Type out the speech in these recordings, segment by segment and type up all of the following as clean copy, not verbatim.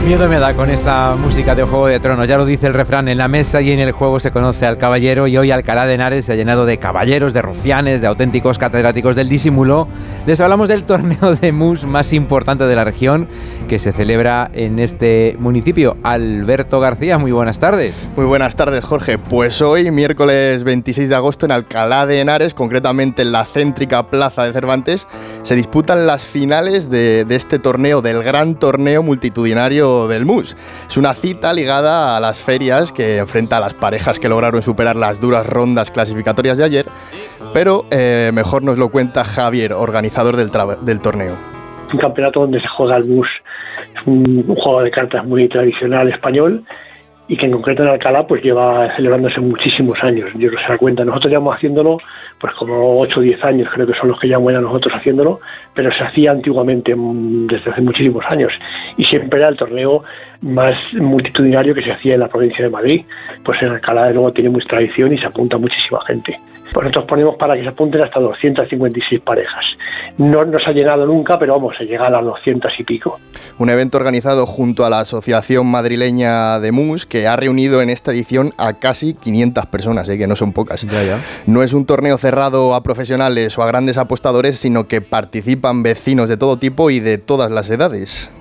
Miedo me da con esta música de Juego de Tronos. Ya lo dice el refrán, en la mesa y en el juego se conoce al caballero, y hoy Alcalá de Henares se ha llenado de caballeros, de rufianes, de auténticos catedráticos del disimulo. Les hablamos del torneo de mus más importante de la región que se celebra en este municipio. Alberto García, muy buenas tardes. Muy buenas tardes, Jorge. Pues hoy, miércoles 26 de agosto, en Alcalá de Henares, concretamente en la céntrica Plaza de Cervantes, se disputan las finales de este torneo, del gran torneo multitudinario del mus. Es una cita ligada a las ferias que enfrenta a las parejas que lograron superar las duras rondas clasificatorias de ayer, pero mejor nos lo cuenta Javier, organizador del torneo. Un campeonato donde se juega el mus, es un juego de cartas muy tradicional español, y que en concreto en Alcalá pues lleva celebrándose muchísimos años. Yo no se da cuenta, nosotros llevamos haciéndolo pues como 8 o 10 años, creo que son los que llevamos nosotros haciéndolo, pero se hacía antiguamente desde hace muchísimos años, y siempre era el torneo más multitudinario que se hacía en la provincia de Madrid. Pues en Alcalá de nuevo tiene mucha tradición y se apunta muchísima gente. Pues nosotros ponemos para que se apunten hasta 256 parejas. No se ha llenado nunca, pero vamos, se llega a las 200 y pico. Un evento organizado junto a la Asociación Madrileña de Mus, que ha reunido en esta edición a casi 500 personas, que no son pocas. Ya. No es un torneo cerrado a profesionales o a grandes apostadores, sino que participan vecinos de todo tipo y de todas las edades.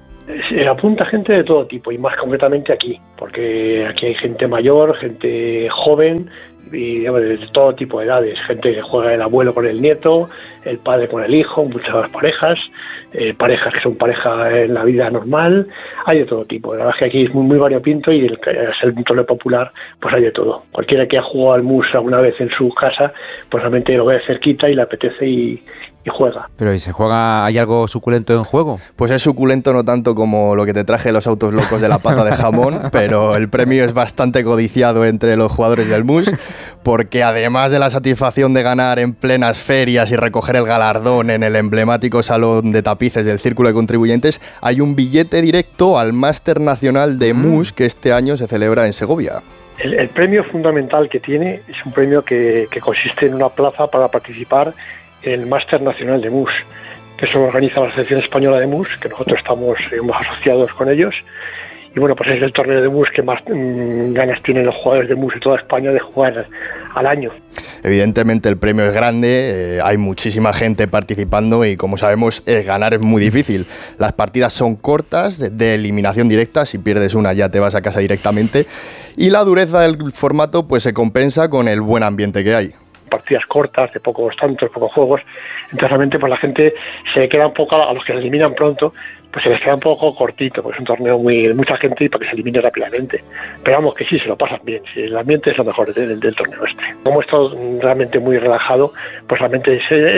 Se apunta gente de todo tipo, y más concretamente aquí, porque aquí hay gente mayor, gente joven, y de todo tipo de edades, gente que juega el abuelo con el nieto, el padre con el hijo, muchas parejas, parejas que son pareja en la vida normal, hay de todo tipo. La verdad es que aquí es muy variopinto, y el torneo popular pues hay de todo. Cualquiera que ha jugado al mus alguna vez en su casa, pues realmente lo ve cerquita y le apetece y juega. Pero ¿y se juega? ¿Hay algo suculento en juego? Pues es suculento no tanto como lo que te traje de los autos locos de la pata de jamón, pero el premio es bastante codiciado entre los jugadores del mus, porque además de la satisfacción de ganar en plenas ferias y recoger el galardón en el emblemático salón de tapices del Círculo de Contribuyentes, hay un billete directo al Máster Nacional de Mus que este año se celebra en Segovia. El premio fundamental que tiene es un premio que consiste en una plaza para participar en el Máster Nacional de Mus, que eso lo organiza la Asociación Española de Mus, que nosotros estamos asociados con ellos. Y bueno, pues es el torneo de mus que más ganas tienen los jugadores de mus de toda España de jugar al año. Evidentemente el premio es grande, hay muchísima gente participando, y como sabemos ganar es muy difícil. Las partidas son cortas, de eliminación directa, si pierdes una ya te vas a casa directamente, y la dureza del formato pues se compensa con el buen ambiente que hay. Partidas cortas, de pocos juegos, entonces realmente pues la gente se queda un poco, a los que se eliminan pronto, pues se les queda un poco cortito, porque es un torneo de mucha gente y para que se elimine rápidamente. Pero vamos, que sí, se lo pasan bien, sí, el ambiente es lo mejor del torneo este. Como es todo realmente muy relajado, pues realmente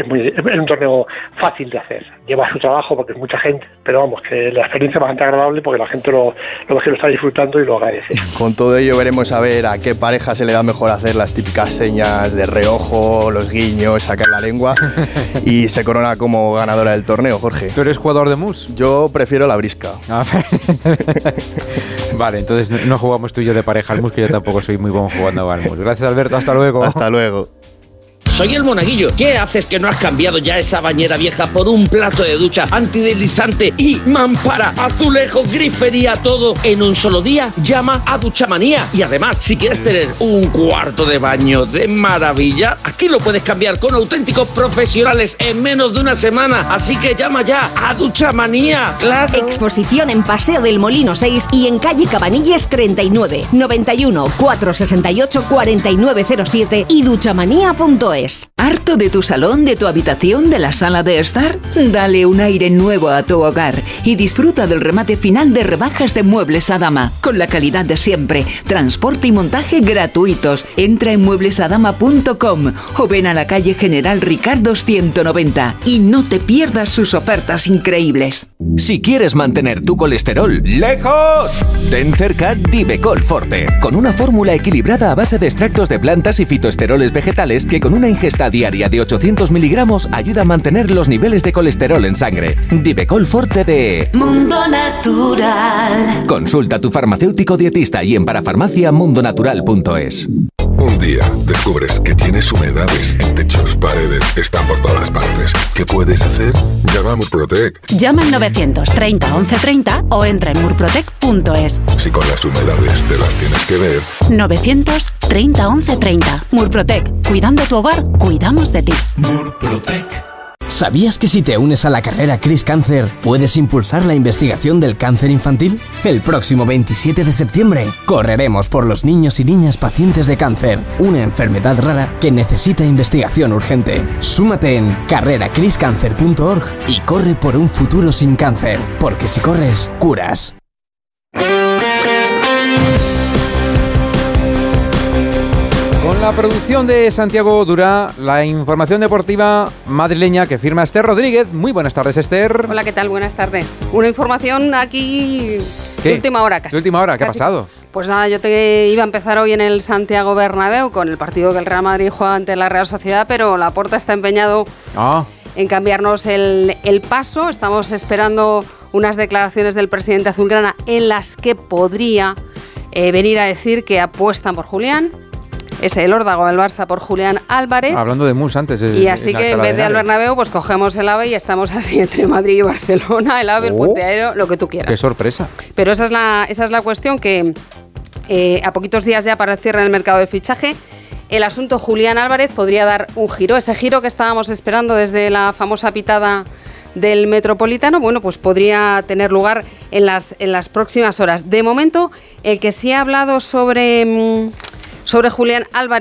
es un torneo fácil de hacer. Lleva su trabajo porque es mucha gente, pero vamos, que la experiencia es bastante agradable porque la gente lo está disfrutando y lo agradece. Con todo ello veremos a ver a qué pareja se le da mejor hacer las típicas señas de reojo, los guiños, sacar la lengua, y se corona como ganadora del torneo, Jorge. ¿Tú eres jugador de mus? Yo prefiero la brisca. Vale, entonces no jugamos tú y yo de pareja al mus, que yo tampoco soy muy bueno jugando al mus. Gracias, Alberto, hasta luego. Hasta luego. Soy el Monaguillo. ¿Qué haces que no has cambiado ya esa bañera vieja por un plato de ducha antideslizante y mampara, azulejos, grifería, todo en un solo día? Llama a Duchamanía. Y además, si quieres tener un cuarto de baño de maravilla, aquí lo puedes cambiar con auténticos profesionales en menos de una semana. Así que llama ya a Duchamanía. ¡Claro! Exposición en Paseo del Molino 6 y en calle Cabanilles 39, 91 468 4907 y duchamanía.es. ¿Harto de tu salón, de tu habitación, de la sala de estar? Dale un aire nuevo a tu hogar y disfruta del remate final de rebajas de Muebles Adama, con la calidad de siempre, transporte y montaje gratuitos. Entra en mueblesadama.com o ven a la calle General Ricardo 190 y no te pierdas sus ofertas increíbles. Si quieres mantener tu colesterol lejos, ten cerca Divecol Forte, con una fórmula equilibrada a base de extractos de plantas y fitoesteroles vegetales que con una ingesta diaria de 800 miligramos ayuda a mantener los niveles de colesterol en sangre. Divecol Forte de Mundo Natural. Consulta a tu farmacéutico dietista y en parafarmacia mundonatural.es. Un día descubres que tienes humedades en techos, paredes, están por todas partes. ¿Qué puedes hacer? Llama a Murprotec. Llama al 930 1130 o entra en murprotec.es. Si con las humedades te las tienes que ver. 930 1130. Murprotec. Cuidando tu hogar, cuidamos de ti. Murprotec. ¿Sabías que si te unes a la carrera Cris Cáncer puedes impulsar la investigación del cáncer infantil? El próximo 27 de septiembre correremos por los niños y niñas pacientes de cáncer, una enfermedad rara que necesita investigación urgente. Súmate en carreracriscancer.org y corre por un futuro sin cáncer, porque si corres, curas. Con la producción de Santiago Durá, la información deportiva madrileña que firma Esther Rodríguez. Muy buenas tardes, Esther. Hola, ¿qué tal? Buenas tardes. Una información aquí de última hora casi. ¿De última hora? ¿Qué casi. ha pasado? Pues nada, yo te iba a empezar hoy en el Santiago Bernabéu con el partido que el Real Madrid juega ante la Real Sociedad, pero Laporta está empeñado en cambiarnos el paso. Estamos esperando unas declaraciones del presidente azulgrana en las que podría venir a decir que apuestan por Julián. Es el órdago del Barça por Julián Álvarez. Hablando de Mus antes. Y así que en vez de al Bernabéu, pues cogemos el AVE y estamos así entre Madrid y Barcelona, el AVE, el Puente Aéreo, lo que tú quieras. ¡Qué sorpresa! Pero esa es la cuestión, que a poquitos días ya para el cierre del mercado de fichaje, el asunto Julián Álvarez podría dar un giro. Ese giro que estábamos esperando desde la famosa pitada del Metropolitano, bueno, pues podría tener lugar en las próximas horas. De momento, el que sí ha hablado sobre Julián Álvarez